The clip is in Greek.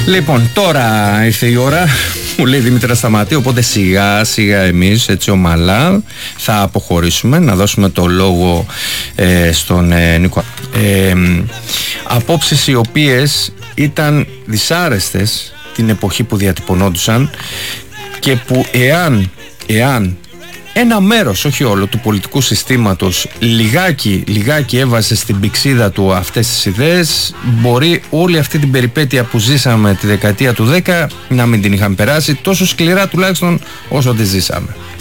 Λοιπόν, τώρα ήρθε η ώρα, μου λέει Δήμητρα σταματεί, οπότε σιγά σιγά εμείς έτσι ομαλά θα αποχωρήσουμε, να δώσουμε το λόγο στον Νίκο. Απόψεις οι οποίες ήταν δυσάρεστες την εποχή που διατυπωνόντουσαν και που εάν ένα μέρος, όχι όλο, του πολιτικού συστήματος λιγάκι έβαζε στην πηξίδα του αυτές τις ιδέες, μπορεί όλη αυτή την περιπέτεια που ζήσαμε τη δεκαετία του 10 να μην την είχαμε περάσει τόσο σκληρά τουλάχιστον όσο τη ζήσαμε.